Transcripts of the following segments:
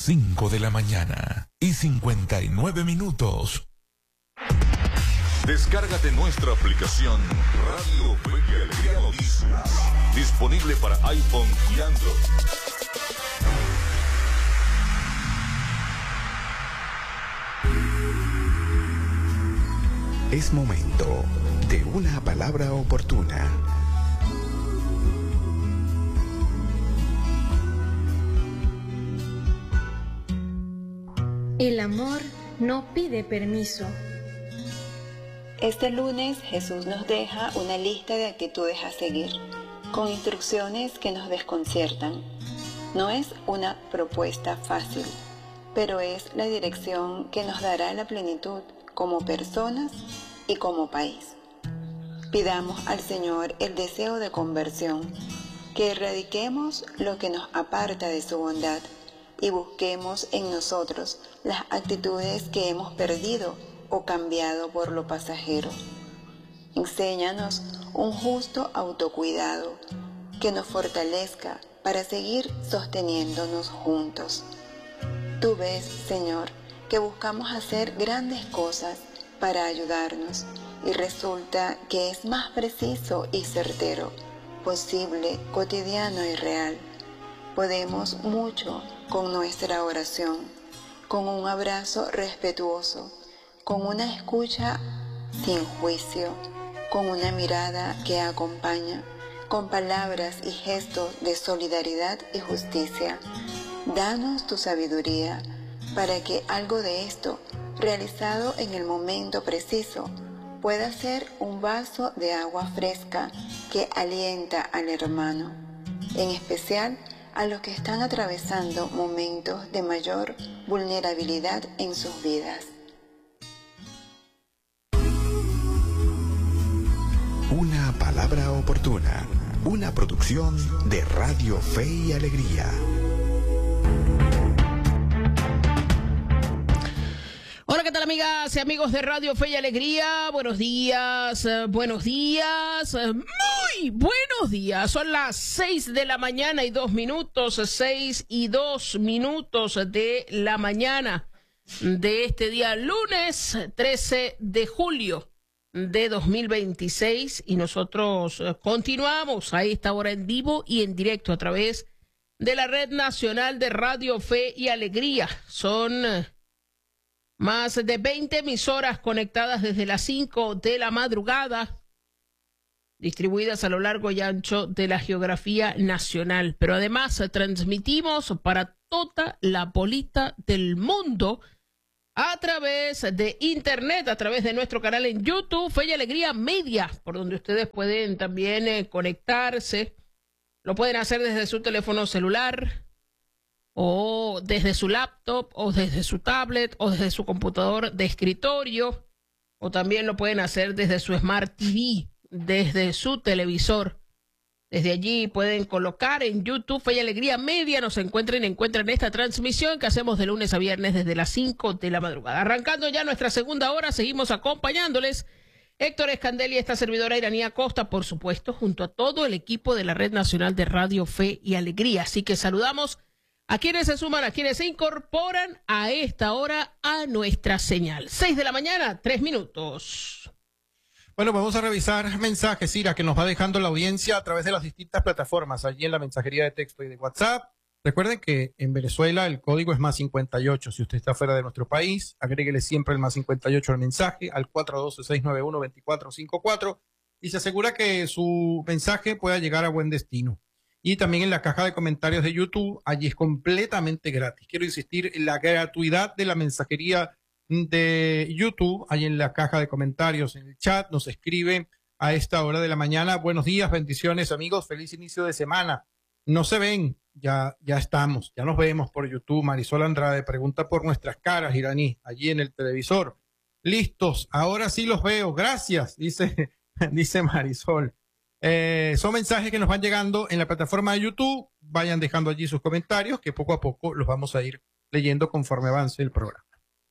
5 de la mañana y 59 minutos. Descárgate nuestra aplicación Radio Fe y Alegría Noticias, disponible para iPhone y Android. Es momento de una palabra oportuna. El amor no pide permiso. Este lunes Jesús nos deja una lista de actitudes a seguir, con instrucciones que nos desconciertan. No es una propuesta fácil, pero es la dirección que nos dará la plenitud como personas y como país. Pidamos al Señor el deseo de conversión, que erradiquemos lo que nos aparta de su bondad y busquemos en nosotros las actitudes que hemos perdido o cambiado por lo pasajero. Enséñanos un justo autocuidado que nos fortalezca para seguir sosteniéndonos juntos. Tú ves, Señor, que buscamos hacer grandes cosas para ayudarnos y resulta que es más preciso y certero, posible, cotidiano y real. Podemos mucho con nuestra oración, con un abrazo respetuoso, con una escucha sin juicio, con una mirada que acompaña, con palabras y gestos de solidaridad y justicia. Danos tu sabiduría para que algo de esto, realizado en el momento preciso, pueda ser un vaso de agua fresca que alienta al hermano, en especial a los que están atravesando momentos de mayor vulnerabilidad en sus vidas. Una palabra oportuna, una producción de Radio Fe y Alegría. Hola, ¿qué tal, amigas y amigos de Radio Fe y Alegría? Buenos días, muy buenos días. Son las 6 de la mañana y 2 minutos, 6 y 2 minutos de la mañana de este día, lunes 13 de julio de 2026. Y nosotros continuamos a esta hora en vivo y en directo a través de la Red Nacional de Radio Fe y Alegría. Son más de 20 emisoras conectadas desde las 5 de la madrugada, distribuidas a lo largo y ancho de la geografía nacional. Pero además transmitimos para toda la bolita del mundo a través de internet, a través de nuestro canal en YouTube, Fe y Alegría Media, por donde ustedes pueden también conectarse. Lo pueden hacer desde su teléfono celular, o desde su laptop, o desde su tablet, o desde su computador de escritorio, o también lo pueden hacer desde su Smart TV, desde su televisor. Desde allí pueden colocar en YouTube Fe y Alegría Media, encuentran esta transmisión que hacemos de lunes a viernes desde las 5 de la madrugada. Arrancando ya nuestra segunda hora, seguimos acompañándoles Héctor Escandel y esta servidora Iranía Costa, por supuesto, junto a todo el equipo de la Red Nacional de Radio Fe y Alegría. Así que saludamos a quienes se suman, a quienes se incorporan a esta hora a nuestra señal. 6 de la mañana, 3 minutos. Bueno, vamos a revisar mensajes, Ira, que nos va dejando la audiencia a través de las distintas plataformas, allí en la mensajería de texto y de WhatsApp. Recuerden que en Venezuela el código es +58. Si usted está fuera de nuestro país, agréguele siempre el +58 al mensaje, al 412-691-2454, y se asegura que su mensaje pueda llegar a buen destino. Y también en la caja de comentarios de YouTube, allí es completamente gratis. Quiero insistir en la gratuidad de la mensajería de YouTube, ahí en la caja de comentarios, en el chat, nos escribe a esta hora de la mañana. Buenos días, bendiciones, amigos, feliz inicio de semana. No se ven, ya estamos, ya nos vemos por YouTube. Marisol Andrade pregunta por nuestras caras, Iraní, allí en el televisor. Listos, ahora sí los veo, gracias, dice Marisol. Son mensajes que nos van llegando en la plataforma de YouTube. Vayan dejando allí sus comentarios, que poco a poco los vamos a ir leyendo conforme avance el programa.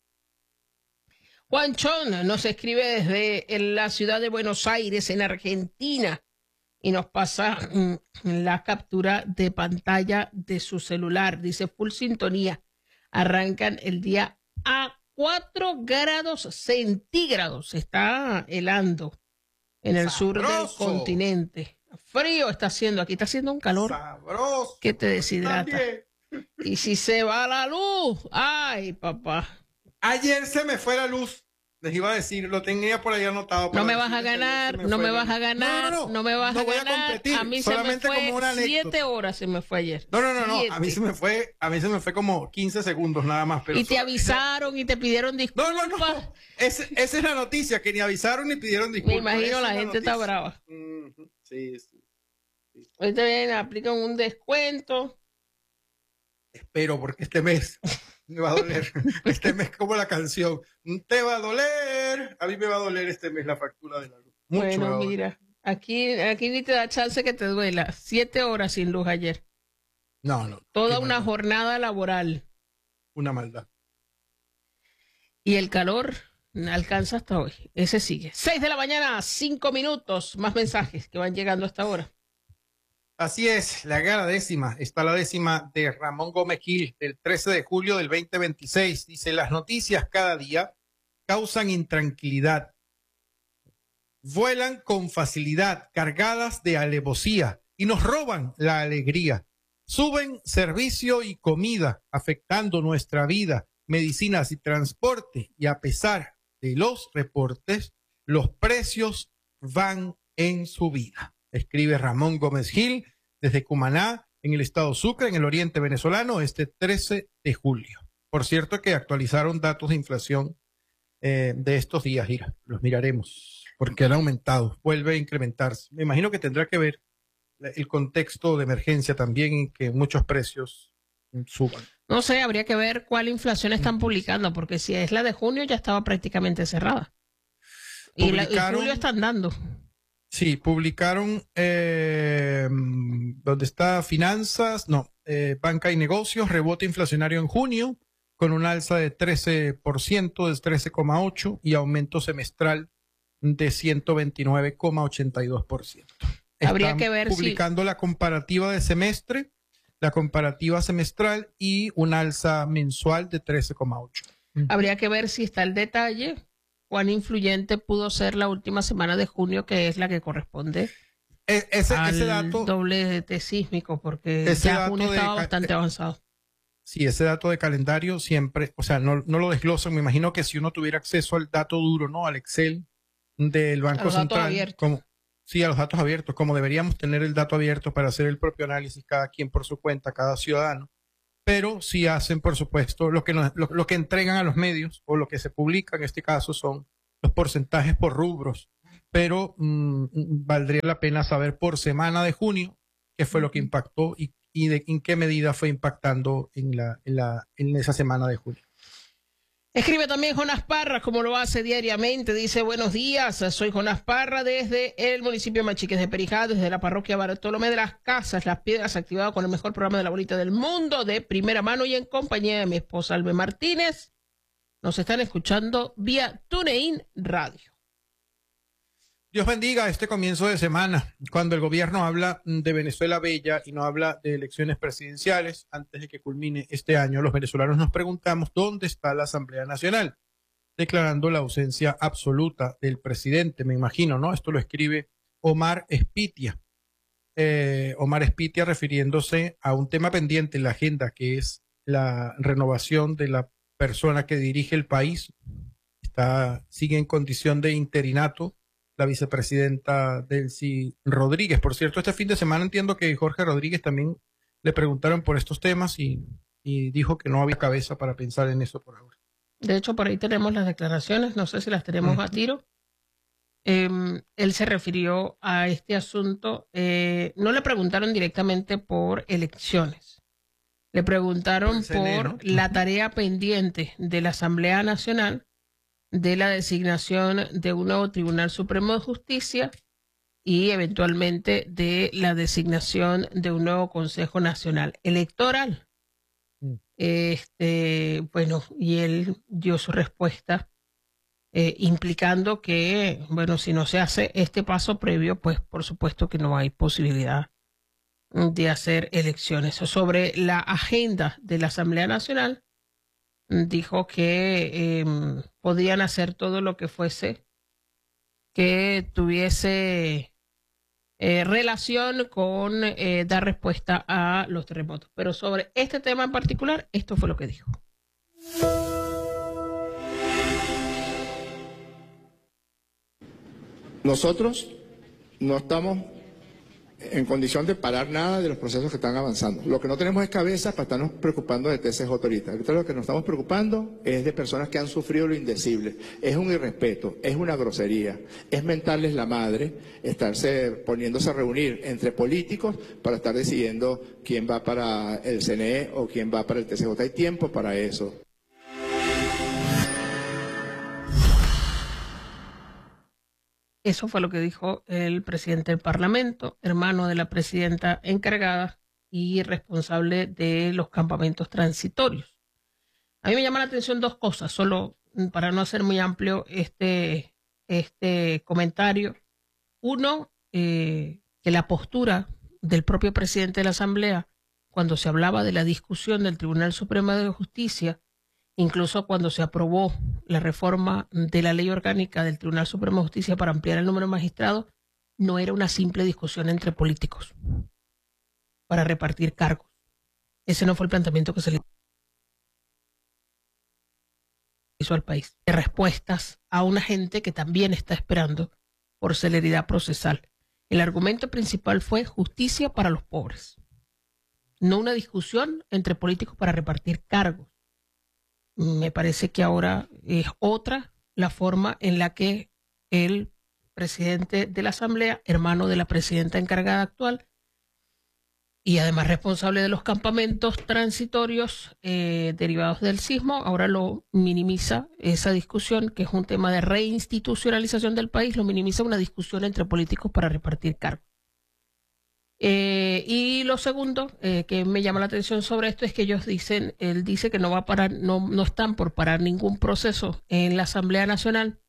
Juan Chon nos escribe desde la ciudad de Buenos Aires, en Argentina, y nos pasa la captura de pantalla de su celular. Dice: full sintonía. arrancan el día a 4 grados centígrados. Está helando en el sur del continente. Frío está haciendo aquí, está haciendo un calor sabroso, que te deshidrata. también. Y si se va la luz, ay, papá. Ayer se me fue la luz. Les iba a decir, lo tenía por ahí anotado. No me vas a ganar, no me vas a ganar, no me vas a ganar. A mí se me fue 7 horas, se me fue ayer. No. A mí se me fue como 15 segundos nada más. Pero y te avisaron y te pidieron disculpas. No. Esa es la noticia, que ni avisaron ni pidieron disculpas. Me imagino la gente está brava. Sí. Ahorita vienen, aplican un descuento. Espero, porque este mes me va a doler. Este mes, como la canción, te va a doler. A mí me va a doler este mes la factura de la luz. Mucho. Bueno, mira, aquí ni te da chance que te duela. 7 horas sin luz ayer. No. Toda una jornada laboral. Una maldad. Y el calor alcanza hasta hoy. Ese sigue. 6 de la mañana, 5 minutos. Más mensajes que van llegando hasta ahora. Así es, la gala décima, está la décima de Ramón Gómez Gil, del 13 de julio del 2026. Dice, las noticias cada día causan intranquilidad. Vuelan con facilidad, cargadas de alevosía, y nos roban la alegría. Suben servicio y comida, afectando nuestra vida, medicinas y transporte, y a pesar de los reportes, los precios van en subida. Escribe Ramón Gómez Gil desde Cumaná, en el estado Sucre, en el oriente venezolano, este 13 de julio. Por cierto que actualizaron datos de inflación de estos días, Ira. Los miraremos, porque han aumentado, vuelve a incrementarse. Me imagino que tendrá que ver el contexto de emergencia también, en que muchos precios suban. No sé, habría que ver cuál inflación están publicando, porque si es la de junio ya estaba prácticamente cerrada. Y julio están dando. Sí, publicaron donde está finanzas, banca y negocios, rebote inflacionario en junio, con un alza de 13%, de 13,8% y aumento semestral de 129,82%. Habría que ver publicando la comparativa de semestre, la comparativa semestral y un alza mensual de 13,8%. Habría que ver si está el detalle. ¿Cuán influyente pudo ser la última semana de junio, que es la que corresponde ese al dato, doblete sísmico? Porque ya junio estaba bastante avanzado. Sí, ese dato de calendario siempre, o sea, no lo desglosan. Me imagino que si uno tuviera acceso al dato duro, ¿no? Al Excel del Banco Central. Sí, a los datos abiertos, como deberíamos tener el dato abierto para hacer el propio análisis, cada quien por su cuenta, cada ciudadano. Pero sí hacen, por supuesto, lo que entregan a los medios o lo que se publica en este caso son los porcentajes por rubros. Pero valdría la pena saber por semana de junio qué fue lo que impactó y en qué medida fue impactando en esa semana de junio. Escribe también Jonás Parra, como lo hace diariamente. Dice, buenos días, soy Jonás Parra desde el municipio de Machiques de Perijá, desde la parroquia Bartolomé de las Casas, Las Piedras, activado con el mejor programa de la bolita del mundo, de primera mano y en compañía de mi esposa Albe Martínez. Nos están escuchando vía TuneIn Radio. Dios bendiga este comienzo de semana, cuando el gobierno habla de Venezuela bella y no habla de elecciones presidenciales. Antes de que culmine este año, los venezolanos nos preguntamos dónde está la Asamblea Nacional, declarando la ausencia absoluta del presidente, me imagino, ¿no? Esto lo escribe Omar Espitia. Omar Espitia refiriéndose a un tema pendiente en la agenda, que es la renovación de la persona que dirige el país. Sigue en condición de interinato la vicepresidenta Delcy Rodríguez. Por cierto, este fin de semana entiendo que Jorge Rodríguez también le preguntaron por estos temas y dijo que no había cabeza para pensar en eso por ahora. De hecho, por ahí tenemos las declaraciones, no sé si las tenemos a tiro. Él se refirió a este asunto, no le preguntaron directamente por elecciones, le preguntaron por la tarea pendiente de la Asamblea Nacional de la designación de un nuevo Tribunal Supremo de Justicia y eventualmente de la designación de un nuevo Consejo Nacional Electoral. Bueno, y él dio su respuesta implicando que, bueno, si no se hace este paso previo, pues por supuesto que no hay posibilidad de hacer elecciones. Sobre la agenda de la Asamblea Nacional, dijo que podían hacer todo lo que fuese que tuviese relación con dar respuesta a los terremotos. Pero sobre este tema en particular, esto fue lo que dijo. Nosotros no estamos en condición de parar nada de los procesos que están avanzando. Lo que no tenemos es cabeza para estarnos preocupando de TCJ ahorita. Ahorita lo que nos estamos preocupando es de personas que han sufrido lo indecible. Es un irrespeto, es una grosería, es mentarles la madre, poniéndose a reunir entre políticos para estar decidiendo quién va para el CNE o quién va para el TCJ. Hay tiempo para eso. Eso fue lo que dijo el presidente del Parlamento, hermano de la presidenta encargada y responsable de los campamentos transitorios. A mí me llama la atención dos cosas, solo para no hacer muy amplio este comentario. Uno, que la postura del propio presidente de la Asamblea, cuando se hablaba de la discusión del Tribunal Supremo de Justicia, incluso cuando se aprobó la reforma de la ley orgánica del Tribunal Supremo de Justicia para ampliar el número de magistrados, no era una simple discusión entre políticos para repartir cargos. Ese no fue el planteamiento que se le hizo al país. De respuestas a una gente que también está esperando por celeridad procesal. El argumento principal fue justicia para los pobres, no una discusión entre políticos para repartir cargos. Me parece que ahora es otra la forma en la que el presidente de la Asamblea, hermano de la presidenta encargada actual y además responsable de los campamentos transitorios derivados del sismo, ahora lo minimiza esa discusión, que es un tema de reinstitucionalización del país, lo minimiza una discusión entre políticos para repartir cargos. Y lo segundo que me llama la atención sobre esto es que él dice que no va a parar, no están por parar ningún proceso en la Asamblea Nacional,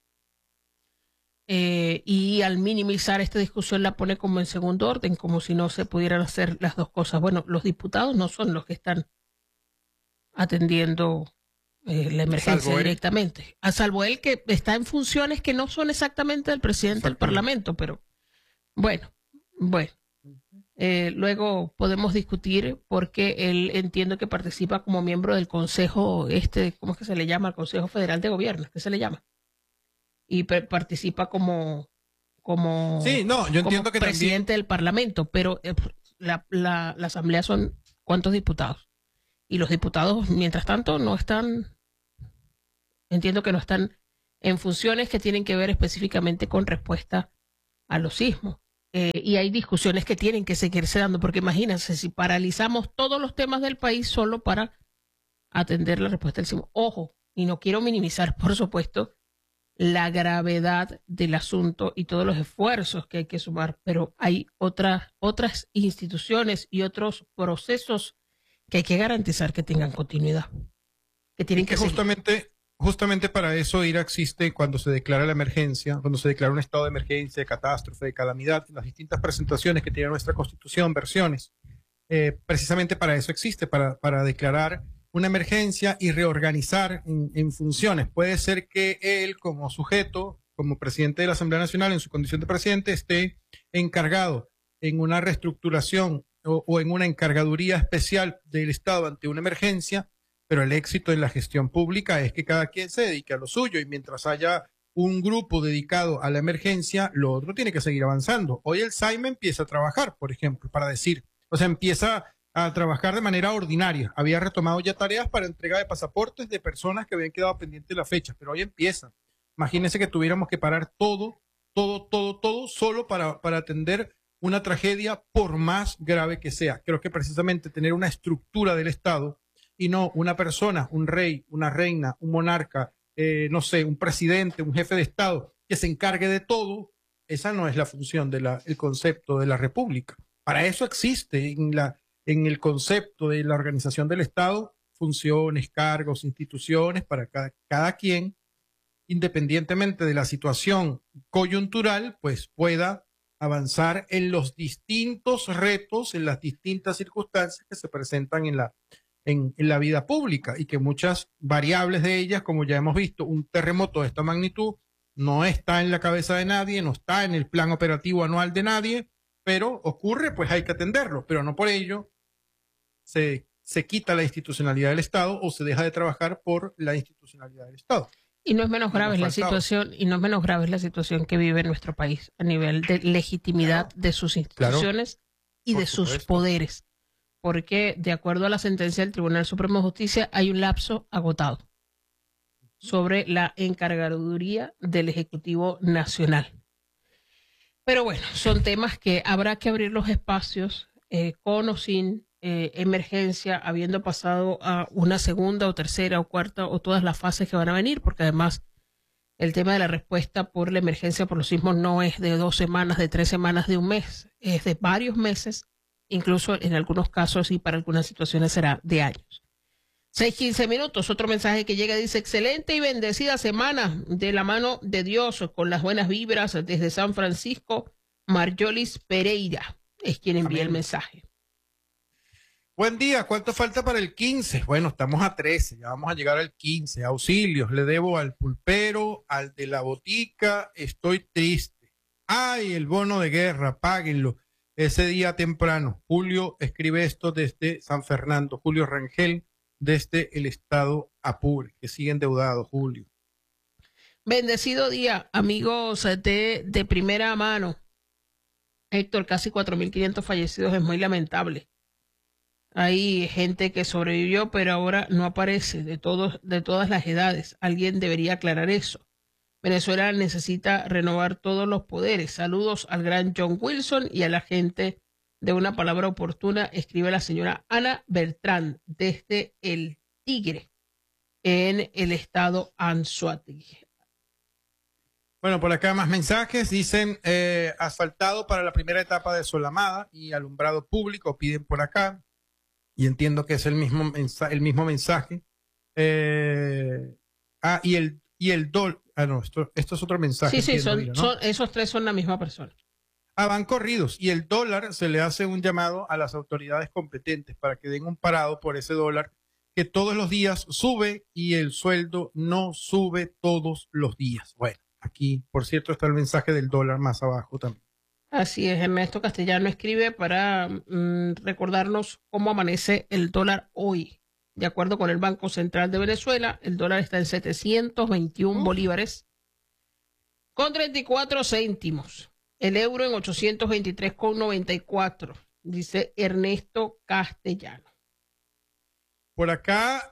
y al minimizar esta discusión la pone como en segundo orden, como si no se pudieran hacer las dos cosas. Bueno, los diputados no son los que están atendiendo la emergencia directamente, a salvo él, que está en funciones que no son exactamente del presidente del Parlamento, pero bueno. Luego podemos discutir porque él entiendo que participa como miembro del Consejo, ¿cómo es que se le llama? El Consejo Federal de Gobierno, ¿qué se le llama? Y participa como sí, no, yo entiendo que presidente del Parlamento, pero la Asamblea son ¿cuántos diputados? Y los diputados, mientras tanto, entiendo que no están en funciones que tienen que ver específicamente con respuesta a los sismos. Y hay discusiones que tienen que seguirse dando, porque imagínense si paralizamos todos los temas del país solo para atender la respuesta del sismo. Ojo, y no quiero minimizar, por supuesto, la gravedad del asunto y todos los esfuerzos que hay que sumar, pero hay otras instituciones y otros procesos que hay que garantizar que tengan continuidad, que tienen que Justamente para eso IRA existe cuando se declara la emergencia, cuando se declara un estado de emergencia, de catástrofe, de calamidad, las distintas presentaciones que tiene nuestra Constitución, versiones. Precisamente para eso existe, para declarar una emergencia y reorganizar en funciones. Puede ser que él, como sujeto, como presidente de la Asamblea Nacional, en su condición de presidente, esté encargado en una reestructuración o en una encargaduría especial del Estado ante una emergencia. Pero el éxito en la gestión pública es que cada quien se dedique a lo suyo y mientras haya un grupo dedicado a la emergencia, lo otro tiene que seguir avanzando. Hoy el SAIME empieza a trabajar, por ejemplo, empieza a trabajar de manera ordinaria. Había retomado ya tareas para entrega de pasaportes de personas que habían quedado pendientes de la fecha, pero hoy empieza. Imagínense que tuviéramos que parar todo solo para atender una tragedia por más grave que sea. Creo que precisamente tener una estructura del Estado y no una persona, un rey, una reina, un monarca, un presidente, un jefe de Estado que se encargue de todo, esa no es la función del concepto de la República. Para eso existe en el concepto de la organización del Estado funciones, cargos, instituciones, para cada quien, independientemente de la situación coyuntural, pues pueda avanzar en los distintos retos, en las distintas circunstancias que se presentan en en la vida pública y que muchas variables de ellas, como ya hemos visto, un terremoto de esta magnitud no está en la cabeza de nadie, no está en el plan operativo anual de nadie, pero ocurre, pues hay que atenderlo, pero no por ello se quita la institucionalidad del Estado o se deja de trabajar por la institucionalidad del Estado. Y no es menos grave la situación, y no es menos grave la situación que vive nuestro país a nivel de legitimidad de sus instituciones y de sus poderes. Porque de acuerdo a la sentencia del Tribunal Supremo de Justicia hay un lapso agotado sobre la encargaduría del Ejecutivo Nacional. Pero bueno, son temas que habrá que abrir los espacios con o sin emergencia, habiendo pasado a una segunda o tercera o cuarta o todas las fases que van a venir, porque además el tema de la respuesta por la emergencia por los sismos no es de 2 semanas, de 3 semanas, de un mes, es de varios meses, incluso en algunos casos y para algunas situaciones será de años. 6:15 minutos, otro mensaje que llega dice: excelente y bendecida semana de la mano de Dios, con las buenas vibras desde San Francisco. Marjolis Pereira es quien envía el mensaje. Buen día, ¿cuánto falta para el 15? Bueno, estamos a 13, ya vamos a llegar al 15. Auxilios, le debo al pulpero, al de la botica, estoy triste. Ay, el bono de guerra, páguenlo. Ese día temprano. Julio escribe esto desde San Fernando. Julio Rangel, desde el estado Apure, que sigue endeudado, Julio. Bendecido día, amigos de primera mano. Héctor, casi 4.500 fallecidos, es muy lamentable. Hay gente que sobrevivió, pero ahora no aparece, de todas las edades. Alguien debería aclarar eso. Venezuela necesita renovar todos los poderes. Saludos al gran John Wilson y a la gente de Una Palabra Oportuna. Escribe la señora Ana Bertrán desde El Tigre, en el estado Anzoátegui. Bueno, por acá más mensajes. Dicen asfaltado para la primera etapa de Solamada y alumbrado público, piden por acá. Y entiendo que es el mismo mensaje. Y el dólar. Ah, no, esto es otro mensaje. Sí, entiendo, ¿no? Esos tres son la misma persona. Van corridos. Y el dólar, se le hace un llamado a las autoridades competentes para que den un parado por ese dólar que todos los días sube y el sueldo no sube todos los días. Bueno, aquí, por cierto, está el mensaje del dólar más abajo también. Así es, Ernesto Castellano escribe para recordarnos cómo amanece el dólar hoy. De acuerdo con el Banco Central de Venezuela, el dólar está en 721 bolívares con 34 céntimos. El euro en 823,94, dice Ernesto Castellano. Por acá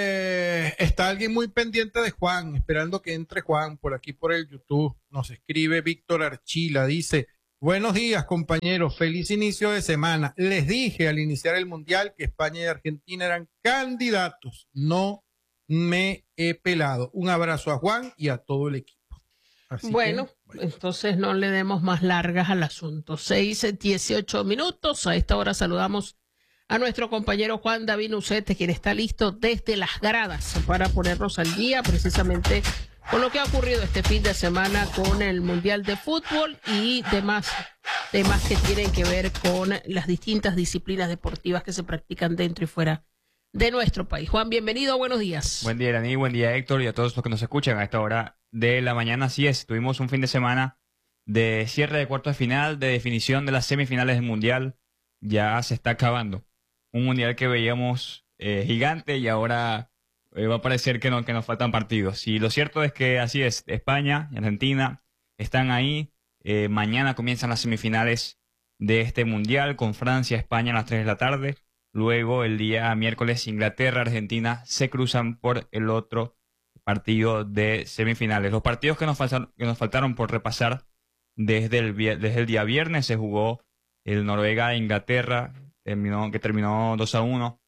está alguien muy pendiente de Juan, esperando que entre Juan por aquí por el YouTube. Nos escribe Víctor Archila, dice: buenos días, compañeros, feliz inicio de semana. Les dije al iniciar el Mundial que España y Argentina eran candidatos. No me he pelado. Un abrazo a Juan y a todo el equipo. Bueno, entonces no le demos más largas al asunto. 6:18 minutos. A esta hora saludamos a nuestro compañero Juan David Ucete, quien está listo desde las gradas para ponernos al día precisamente con lo que ha ocurrido este fin de semana con el Mundial de Fútbol y demás temas que tienen que ver con las distintas disciplinas deportivas que se practican dentro y fuera de nuestro país. Juan, bienvenido, buenos días. Buen día, Irani, buen día, Héctor, y a todos los que nos escuchan a esta hora de la mañana. Así es, tuvimos un fin de semana de cierre de cuartos de final, de definición de las semifinales del Mundial. Ya se está acabando. Un Mundial que veíamos gigante y ahora va a parecer que nos faltan partidos. Y lo cierto es que así es, España y Argentina están ahí. Mañana comienzan las semifinales de este Mundial con Francia, España a las 3 de la tarde. Luego el día miércoles Inglaterra, Argentina se cruzan por el otro partido de semifinales. Los partidos que nos faltaron por repasar desde el día viernes: se jugó el Noruega-Inglaterra, que terminó 2-1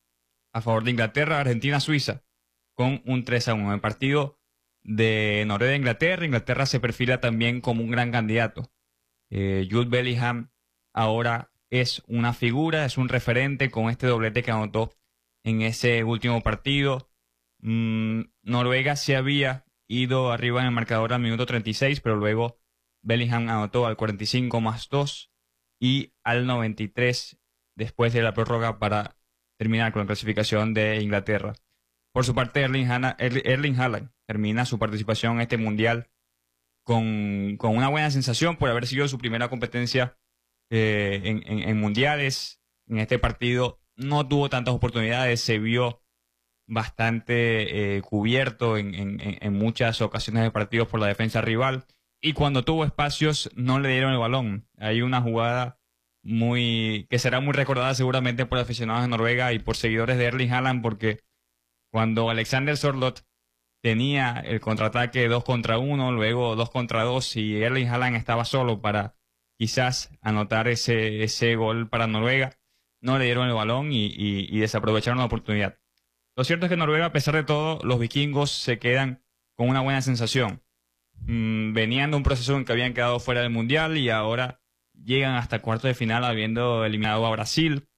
a favor de Inglaterra. Argentina-Suiza con un 3-1. El partido de Noruega-Inglaterra, Inglaterra se perfila también como un gran candidato. Jude Bellingham ahora es una figura, es un referente con este doblete que anotó en ese último partido. Noruega se había ido arriba en el marcador al minuto 36, pero luego Bellingham anotó al 45+2 y al 93 después de la prórroga para terminar con la clasificación de Inglaterra. Por su parte, Erling Haaland termina su participación en este mundial con una buena sensación por haber sido su primera competencia en mundiales. En este partido no tuvo tantas oportunidades, se vio bastante cubierto en muchas ocasiones de partidos por la defensa rival, y cuando tuvo espacios no le dieron el balón. Hay una jugada que será muy recordada seguramente por aficionados de Noruega y por seguidores de Erling Haaland, porque cuando Alexander Sørloth tenía el contraataque 2 contra 1, luego 2 contra 2, y Erling Haaland estaba solo para quizás anotar ese gol para Noruega, no le dieron el balón y desaprovecharon la oportunidad. Lo cierto es que Noruega, a pesar de todo, los vikingos se quedan con una buena sensación. Venían de un proceso en que habían quedado fuera del Mundial y ahora llegan hasta cuartos de final habiendo eliminado a Brasil,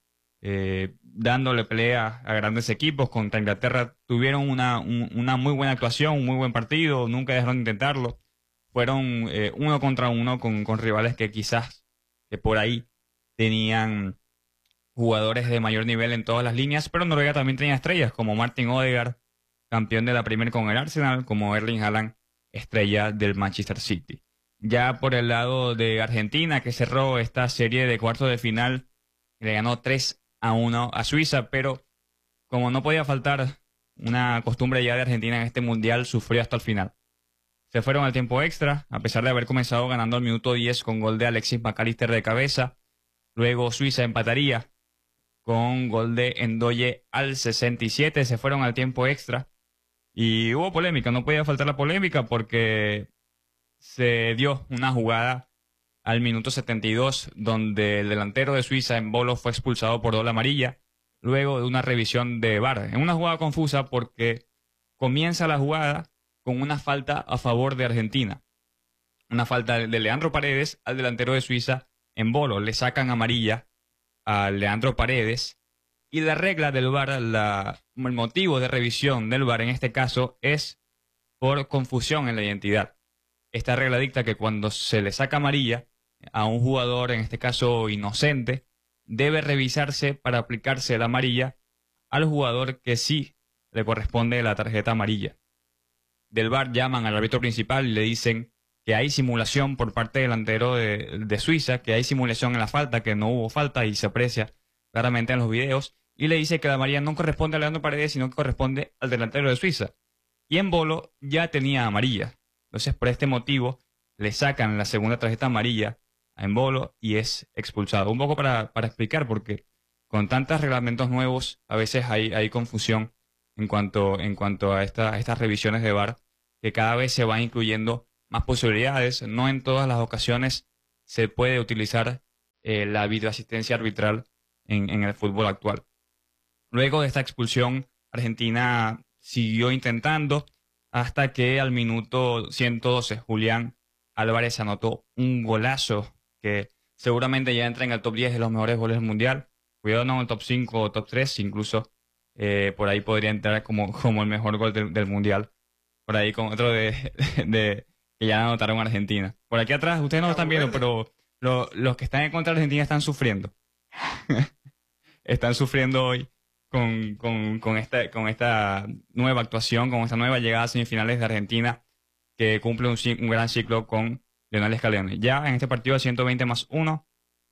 dándole pelea a grandes equipos. Contra Inglaterra tuvieron una muy buena actuación, un muy buen partido, nunca dejaron de intentarlo. Fueron 1 contra 1 con rivales que quizás por ahí tenían jugadores de mayor nivel en todas las líneas, pero Noruega también tenía estrellas como Martin Odegaard, campeón de la Premier con el Arsenal, como Erling Haaland, estrella del Manchester City. Ya por el lado de Argentina, que cerró esta serie de cuartos de final, le ganó 3-1 a Suiza, pero como no podía faltar una costumbre ya de Argentina en este mundial, sufrió hasta el final. Se fueron al tiempo extra, a pesar de haber comenzado ganando al minuto 10 con gol de Alexis McAllister de cabeza. Luego Suiza empataría con gol de Ndoye al 67, se fueron al tiempo extra y hubo polémica, no podía faltar la polémica porque se dio una jugada al minuto 72 donde el delantero de Suiza, Embolo, fue expulsado por doble amarilla luego de una revisión de VAR. En una jugada confusa porque comienza la jugada con una falta a favor de Argentina, una falta de Leandro Paredes al delantero de Suiza, Embolo. Le sacan amarilla a Leandro Paredes y la regla del VAR, el motivo de revisión del VAR en este caso es por confusión en la identidad. Esta regla dicta que cuando se le saca amarilla a un jugador, en este caso inocente, debe revisarse para aplicarse la amarilla al jugador que sí le corresponde la tarjeta amarilla. Del VAR llaman al árbitro principal y le dicen que hay simulación por parte del delantero de Suiza, que hay simulación en la falta, que no hubo falta y se aprecia claramente en los videos, y le dice que la amarilla no corresponde a Leandro Paredes, sino que corresponde al delantero de Suiza. Y Embolo ya tenía amarilla. Entonces, por este motivo, le sacan la segunda tarjeta amarilla a Embolo y es expulsado. Un poco para explicar, porque con tantos reglamentos nuevos, a veces hay confusión en cuanto a estas revisiones de VAR, que cada vez se van incluyendo más posibilidades. No en todas las ocasiones se puede utilizar la videoasistencia arbitral en el fútbol actual. Luego de esta expulsión, Argentina siguió intentando hasta que al minuto 112 Julián Álvarez anotó un golazo que seguramente ya entra en el top 10 de los mejores goles del mundial. Cuidado, no en el top 5 o top 3, incluso por ahí podría entrar como el mejor gol del mundial. Por ahí con otro de que ya anotaron a Argentina. Por aquí atrás, ustedes no lo están viendo, pero los que están en contra de Argentina están sufriendo. Están sufriendo hoy con esta nueva actuación, con esta nueva llegada a semifinales de Argentina, que cumple un gran ciclo con Lionel Scaloni. Ya en este partido de 120+1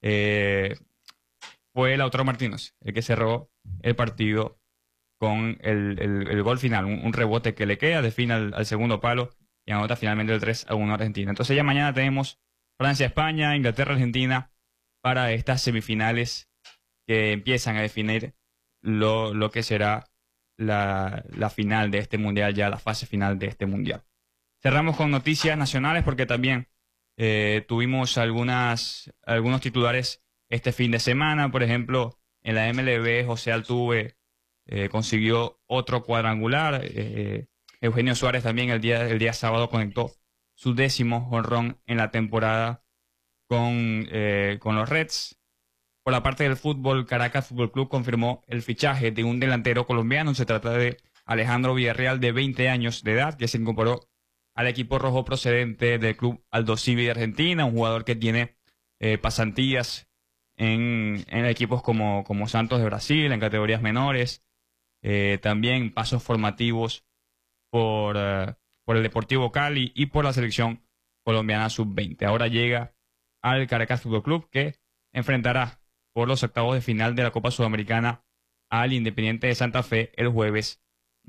fue Lautaro Martínez el que cerró el partido con el gol final, un rebote que le queda, define al segundo palo y anota finalmente el 3-1 Argentina. Entonces ya mañana tenemos Francia-España, Inglaterra-Argentina para estas semifinales que empiezan a definir lo que será la final de este mundial, ya la fase final de este mundial. Cerramos con noticias nacionales porque también tuvimos algunos titulares este fin de semana. Por ejemplo, en la MLB, José Altuve consiguió otro cuadrangular. Eugenio Suárez también el día sábado conectó su 10º jonrón en la temporada con los Reds. Por la parte del fútbol, Caracas Fútbol Club confirmó el fichaje de un delantero colombiano. Se trata de Alejandro Villarreal, de 20 años de edad, que se incorporó al equipo rojo procedente del club Aldosivi de Argentina, un jugador que tiene pasantías en equipos como Santos de Brasil, en categorías menores, también pasos formativos por el Deportivo Cali y por la selección colombiana sub-20. Ahora llega al Caracas Fútbol Club, que enfrentará por los octavos de final de la Copa Sudamericana al Independiente de Santa Fe el jueves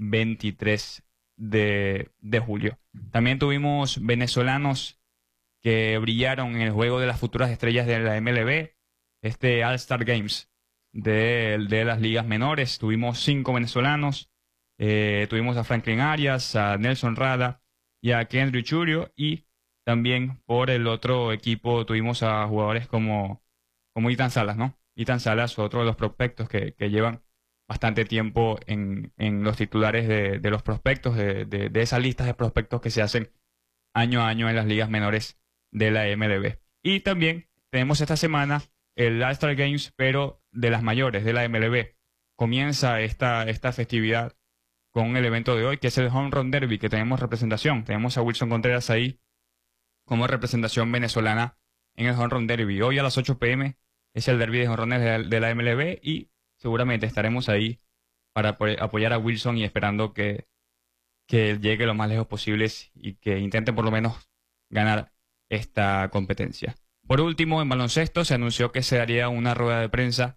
23 de julio. También tuvimos venezolanos que brillaron en el juego de las futuras estrellas de la MLB, este All-Star Games de las ligas menores. Tuvimos 5 venezolanos, tuvimos a Franklin Arias, a Nelson Rada y a Kendry Churio, y también por el otro equipo tuvimos a jugadores como Ethan Salas, ¿no? Ethan Salas, otro de los prospectos que llevan bastante tiempo en los titulares de los prospectos, de esas listas de prospectos que se hacen año a año en las ligas menores de la MLB. Y también tenemos esta semana el All-Star Games, pero de las mayores, de la MLB. Comienza esta festividad con el evento de hoy, que es el Home Run Derby, que tenemos representación. Tenemos a Wilson Contreras ahí como representación venezolana en el Home Run Derby. Hoy a las 8 p.m. es el derby de jonrones de la MLB, y seguramente estaremos ahí para apoyar a Wilson y esperando que llegue lo más lejos posibles y que intente por lo menos ganar esta competencia. Por último, en baloncesto se anunció que se daría una rueda de prensa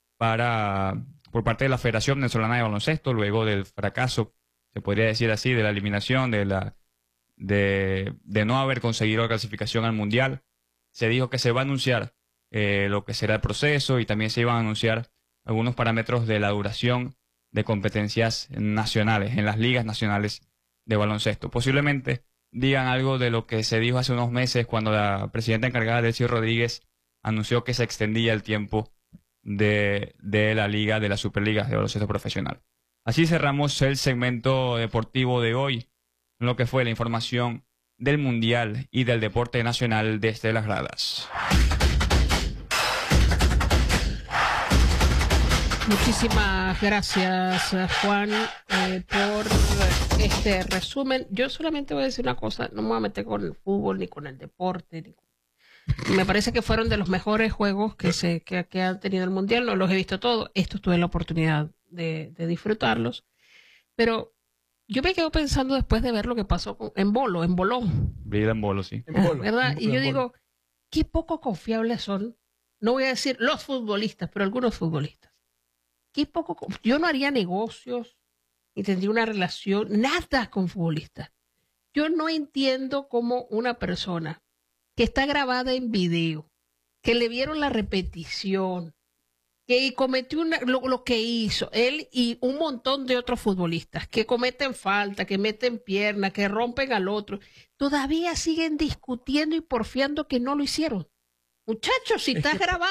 por parte de la Federación Venezolana de Baloncesto, luego del fracaso, se podría decir así, de la eliminación, de no haber conseguido la clasificación al Mundial. Se dijo que se va a anunciar lo que será el proceso, y también se iban a anunciar algunos parámetros de la duración de competencias nacionales, en las ligas nacionales de baloncesto. Posiblemente digan algo de lo que se dijo hace unos meses cuando la presidenta encargada, Delcy Rodríguez, anunció que se extendía el tiempo de la liga, de la Superliga de baloncesto profesional. Así cerramos el segmento deportivo de hoy, en lo que fue la información del Mundial y del deporte nacional desde las gradas. Muchísimas gracias, Juan, por este resumen. Yo solamente voy a decir una cosa: no me voy a meter con el fútbol ni con el deporte. Me parece que fueron de los mejores juegos que han tenido el Mundial. No los he visto todos. Estos tuve la oportunidad de disfrutarlos. Pero yo me quedo pensando después de ver lo que pasó en Bolón. Vida en Bolo, sí. ¿Verdad? Y yo digo, qué poco confiables son. No voy a decir los futbolistas, pero algunos futbolistas. Yo no haría negocios ni tendría una relación, nada con futbolistas. Yo no entiendo cómo una persona que está grabada en video, que le vieron la repetición, que cometió lo que hizo, él y un montón de otros futbolistas, que cometen falta, que meten pierna, que rompen al otro, todavía siguen discutiendo y porfiando que no lo hicieron. Muchachos, si estás grabado.